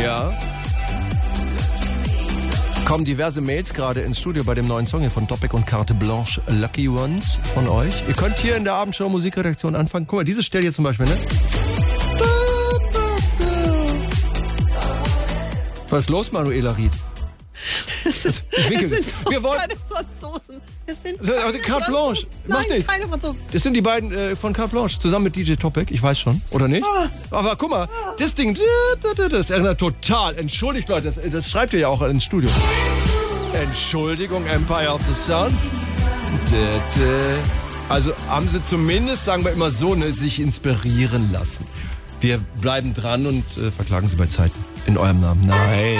Ja. Kommen diverse Mails gerade ins Studio bei dem neuen Song hier von Topic und Carte Blanche, Lucky Ones von euch. Ihr könnt hier in der Abendshow Musikredaktion anfangen. Guck mal, diese Stelle hier zum Beispiel, ne? Was ist los, Manuela Ried? Es sind doch keine Franzosen. Es sind also Carte Blanche. Nein, keine Franzosen. Das sind die beiden von Carte Blanche, zusammen mit DJ Topic. Ich weiß schon, oder nicht? Aber guck mal, das Ding, das erinnert total. Entschuldigt, Leute, das schreibt ihr ja auch ins Studio. Entschuldigung, Empire of the Sun. Also haben sie zumindest, sagen wir immer so, ne, sich inspirieren lassen. Wir bleiben dran und verklagen sie bei Zeit in eurem Namen. Nein.